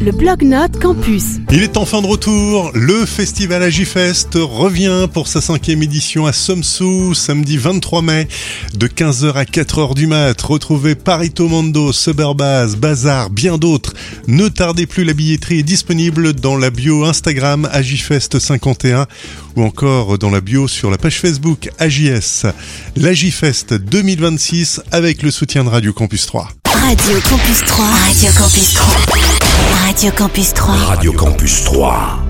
le blog-notes Campus. Il est enfin de retour. Le festival Agifest revient pour sa 5e édition à Somsou, samedi 23 mai, de 15h à 4h du mat. Retrouvez Parito Mondo, Suburbaz, Bazar, bien d'autres. Ne tardez plus, la billetterie est disponible dans la bio Instagram Agifest51 ou encore dans la bio sur la page Facebook AJS. L'Agifest 2026 avec le soutien de Radio Campus 3. Radio Campus 3. Radio Campus 3. Radio Campus 3. Radio Campus 3.